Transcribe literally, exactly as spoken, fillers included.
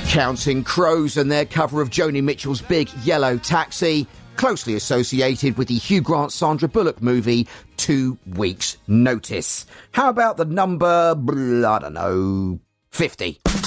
Counting Crows and their cover of Joni Mitchell's Big Yellow Taxi, closely associated with the Hugh Grant Sandra Bullock movie Two Weeks' Notice. How about the number, I don't know, fifty?